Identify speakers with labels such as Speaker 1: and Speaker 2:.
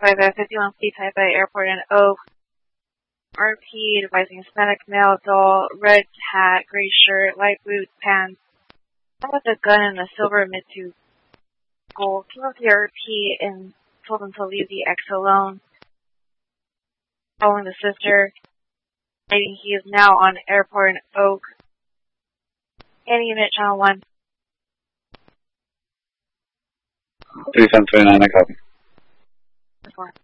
Speaker 1: by the 51 Fleet Type by Airport in Oak. RP advising Hispanic male, adult, red hat, gray shirt, light boots, pants. With a gun and a silver mid-tooth gold. Came up to the RP and told him to leave the ex alone. Following the sister, stating he is now on Airport in Oak. Any unit, Channel 1.
Speaker 2: 3729, I copy.
Speaker 1: 4.